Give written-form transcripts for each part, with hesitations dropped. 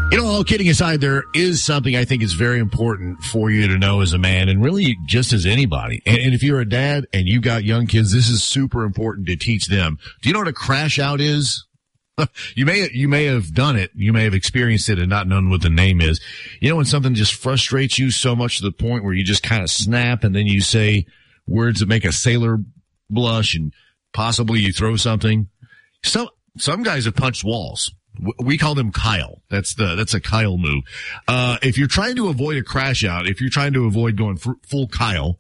All kidding aside, there is something I think is very important for you to know as a man, and really just as anybody. And if you're a dad and you got young kids, this is super important to teach them. Do you know what a crash out is? You may have done it. You may have experienced it and not known what the name is. When something just frustrates you so much to the point where you just kind of snap and then you say words that make a sailor blush and possibly you throw something. Some guys have punched walls. We call them Kyle. That's a Kyle move. If you're trying to avoid a crash out, if you're trying to avoid going full Kyle,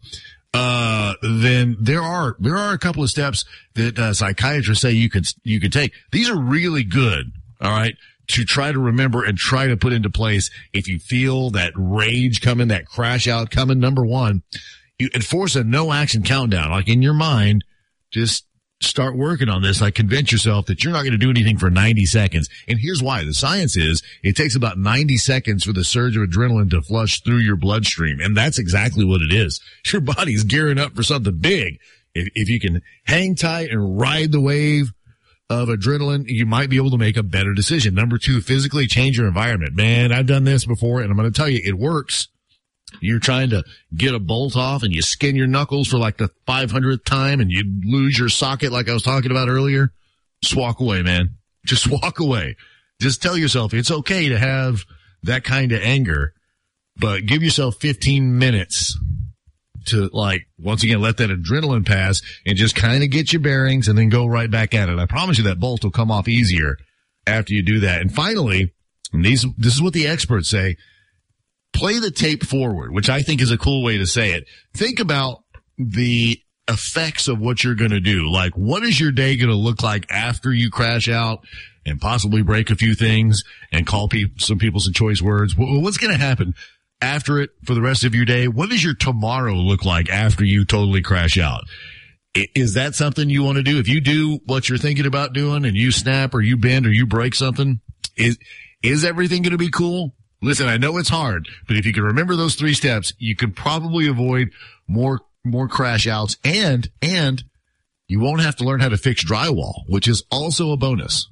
then there are a couple of steps that psychiatrists say you can take. These are really good. All right. To try to remember and try to put into place if you feel that rage coming, that crash out coming. Number one, you enforce a no action countdown. Like in your mind, just start working on this. Convince yourself that you're not going to do anything for 90 seconds. And here's why. The science is it takes about 90 seconds for the surge of adrenaline to flush through your bloodstream. And that's exactly what it is. Your body's gearing up for something big. If you can hang tight and ride the wave of adrenaline, you might be able to make a better decision. Number two, physically change your environment. Man, I've done this before and I'm going to tell you it works. You're trying to get a bolt off and you skin your knuckles for the 500th time and you lose your socket like I was talking about earlier. Just walk away, man. Just walk away. Just tell yourself it's okay to have that kind of anger, but give yourself 15 minutes to once again, let that adrenaline pass and just kind of get your bearings and then go right back at it. I promise you that bolt will come off easier after you do that. And finally, this is what the experts say. Play the tape forward, which I think is a cool way to say it. Think about the effects of what you're going to do. What is your day going to look like after you crash out and possibly break a few things and call some people some choice words? What's going to happen after it for the rest of your day? What does your tomorrow look like after you totally crash out? Is that something you want to do? If you do what you're thinking about doing and you snap or you bend or you break something, is everything going to be cool? Listen, I know it's hard, but if you can remember those 3 steps, you can probably avoid more crash outs and you won't have to learn how to fix drywall, which is also a bonus.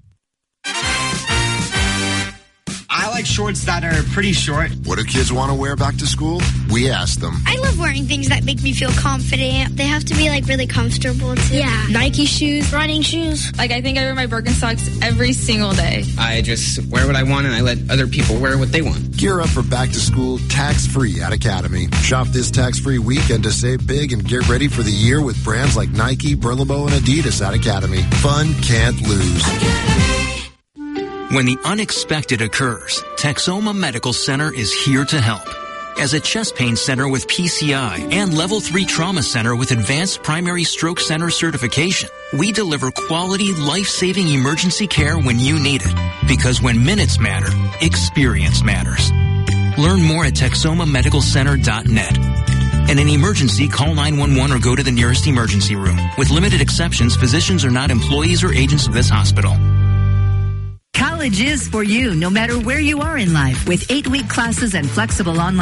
I like shorts that are pretty short. What do kids want to wear back to school? We asked them. I love wearing things that make me feel confident. They have to be really comfortable too. Yeah. Nike shoes, running shoes. I think I wear my Birkenstocks every single day. I just wear what I want and I let other people wear what they want. Gear up for back to school tax-free at Academy. Shop this tax-free weekend to save big and get ready for the year with brands like Nike, Billabong, and Adidas at Academy. Fun can't lose. When the unexpected occurs, Texoma Medical Center is here to help. As a chest pain center with PCI and Level 3 Trauma Center with Advanced Primary Stroke Center certification, we deliver quality, life-saving emergency care when you need it. Because when minutes matter, experience matters. Learn more at TexomaMedicalCenter.net. In an emergency, call 911 or go to the nearest emergency room. With limited exceptions, physicians are not employees or agents of this hospital. College is for you, no matter where you are in life. With 8-week classes and flexible online